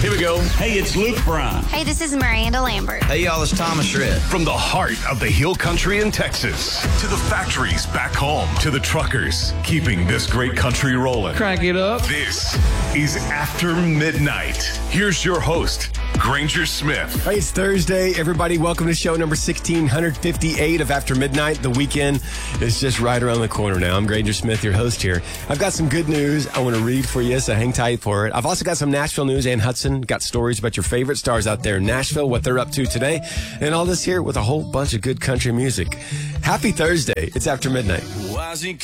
Here we go. Hey, it's Luke Bryan. Hey, this is Miranda Lambert. Hey, y'all, it's Thomas Shred. From the heart of the Hill Country in Texas to the factories back home to the truckers keeping this great country rolling. Crank it up. This is After Midnight. Here's your host, Granger Smith. Hey, it's Thursday. Everybody, welcome to show number 1658 of After Midnight. The weekend is just right around the corner now. I'm Granger Smith, your host here. I've got some good news I want to read for you, so hang tight for it. I've also got some Nashville news. Ann Hudson got stories about your favorite stars out there in Nashville, what they're up to today, and all this here with a whole bunch of good country music. Happy Thursday. It's After Midnight.